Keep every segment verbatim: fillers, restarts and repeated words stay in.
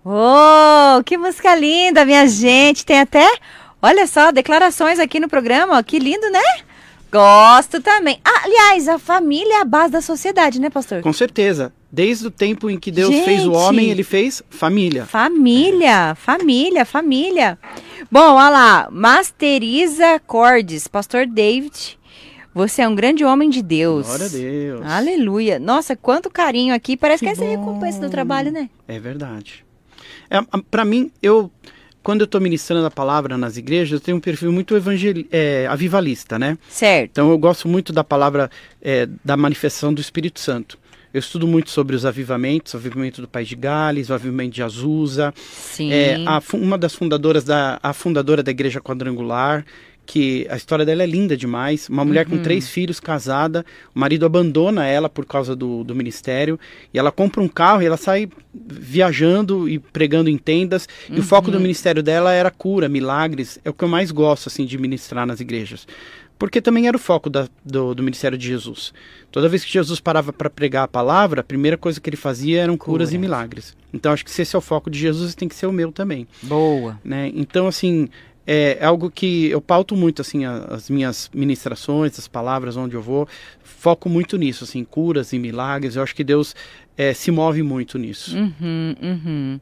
Oh, que música linda, minha gente. Tem até, olha só, declarações aqui no programa. Ó, que lindo, né? Gosto também. Ah, aliás, a família é a base da sociedade, né, pastor? Com certeza. Desde o tempo em que Deus Gente. fez o homem, ele fez família. Família, é. família, família. Bom, olha lá. Masteriza Cordes, pastor David. Você é um grande homem de Deus. Glória a Deus. Aleluia. Nossa, quanto carinho aqui. Parece que, Que essa é a recompensa do trabalho, né? É verdade. É, para mim, eu... Quando eu estou ministrando a palavra nas igrejas, eu tenho um perfil muito evangel... é, avivalista, né? Certo. Então eu gosto muito da palavra, é, da manifestação do Espírito Santo. Eu estudo muito sobre os avivamentos, o avivamento do País de Gales, o avivamento de Azusa. Sim. É, a, uma das fundadoras, da, a fundadora da Igreja Quadrangular, que a história dela é linda demais. Uma mulher Uhum. com três filhos, casada, o marido abandona ela por causa do, do ministério, e ela compra um carro e ela sai viajando e pregando em tendas, Uhum. e o foco do ministério dela era cura, milagres. É o que eu mais gosto assim de ministrar nas igrejas, porque também era o foco da, do, do ministério de Jesus. Toda vez que Jesus parava para pregar a palavra, a primeira coisa que ele fazia eram curas Cura. e milagres. Então acho que se esse é o foco de Jesus, tem que ser o meu também. Boa. Né? Então assim, é algo que eu pauto muito, assim, as minhas ministrações, as palavras onde eu vou, foco muito nisso, assim, curas e milagres. Eu acho que Deus é, se move muito nisso. Uhum, uhum.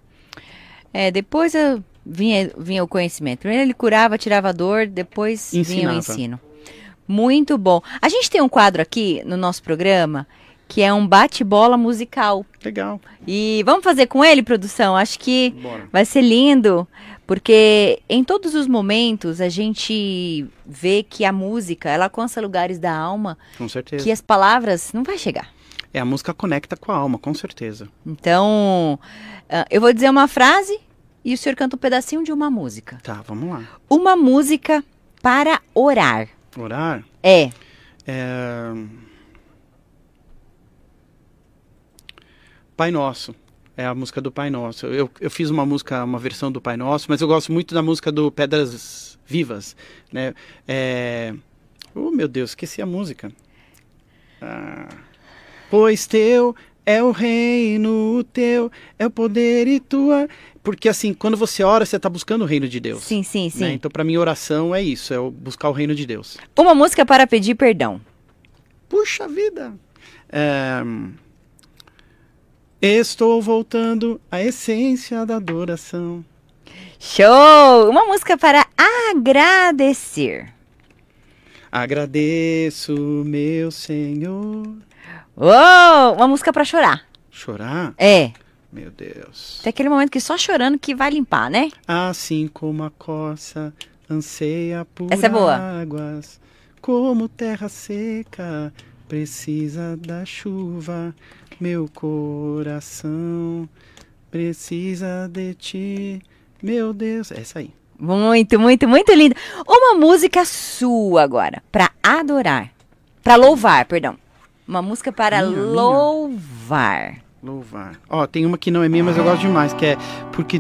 É, depois eu vinha, vinha o conhecimento. Primeiro ele curava, tirava a dor, depois Ensinava. vinha o ensino. Muito bom. A gente tem um quadro aqui no nosso programa que é um bate-bola musical. Legal. E vamos fazer com ele, produção? Acho que Bora. vai ser lindo, porque em todos os momentos a gente vê que a música, ela alcança lugares da alma Com certeza. que as palavras não vai chegar. É, a música conecta com a alma, com certeza. Então, uh, eu vou dizer uma frase e o senhor canta um pedacinho de uma música. Tá, vamos lá. Uma música para orar. Orar? É. É... Pai Nosso. É a música do Pai Nosso. Eu, eu fiz uma música, uma versão do Pai Nosso, mas eu gosto muito da música do Pedras Vivas, né? É... Oh, meu Deus, esqueci a música. Ah... Pois teu é o reino, teu é o poder e tua... Porque assim, quando você ora, você está buscando o reino de Deus. Sim, sim, sim. Né? Então, para mim, oração é isso, é o buscar o reino de Deus. Uma música para pedir perdão. Puxa vida! É... Estou voltando à essência da adoração. Show! Uma música para agradecer. Agradeço, meu Senhor. Oh, uma música para chorar. Chorar? É. Meu Deus. Tem aquele momento que só chorando que vai limpar, né? Assim como a corça anseia por Essa é boa. águas, como terra seca precisa da chuva, meu coração precisa de ti, meu Deus. Essa aí. Muito, muito, muito linda. Uma música sua agora, para adorar. Para louvar, perdão. Uma música para Minha, minha. louvar. Louvar. Ó, tem uma que não é minha, mas eu gosto demais, que é Porque